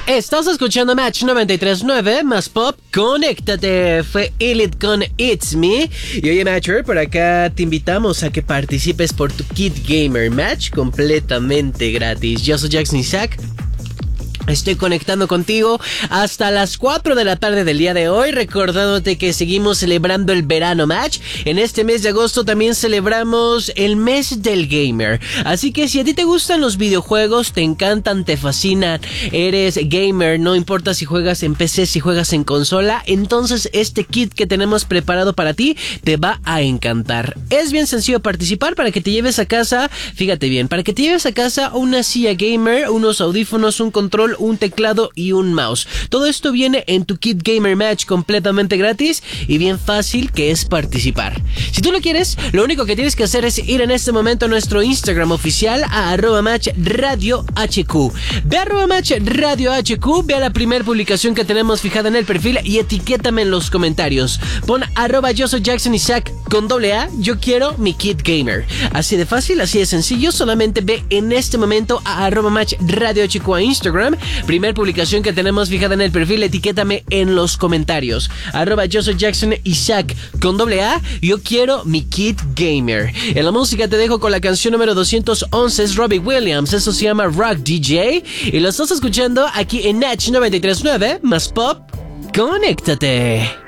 Estás escuchando Match 93.9 más Pop. Conéctate. Fue Elite con It's Me. Y oye, Matcher, por acá te invitamos a que participes por tu Kit Gamer Match completamente gratis. Yo soy Jackson Isaac. Estoy conectando contigo hasta las 4 de la tarde del día de hoy, recordándote que seguimos celebrando el Verano Match. En este mes de agosto también celebramos el mes del gamer. Así que si a ti te gustan los videojuegos, te encantan, te fascinan, eres gamer, no importa si juegas en PC, si juegas en consola, entonces este kit que tenemos preparado para ti te va a encantar. Es bien sencillo participar para que te lleves a casa, fíjate bien, para que te lleves a casa una silla gamer, unos audífonos, un control, un teclado y un mouse. Todo esto viene en tu Kit Gamer Match completamente gratis y bien fácil que es participar. Si tú lo quieres, lo único que tienes que hacer es ir en este momento a nuestro Instagram oficial a @matchradiohq. Ve a @matchradiohq, ve a la primera publicación que tenemos fijada en el perfil y etiquétame en los comentarios. Pon yo soy Jackson Isaac con AA, yo quiero mi Kit Gamer. Así de fácil, así de sencillo, solamente ve en este momento a @matchradiohq a Instagram. Primer publicación que tenemos fijada en el perfil, etiquétame en los comentarios. Yo soy Jackson Isaac con AA, yo quiero mi Kit Gamer. En la música te dejo con la canción número 211, es Robbie Williams, eso se llama Rock DJ. Y lo estás escuchando aquí en Natch 93.9 más Pop. Conéctate.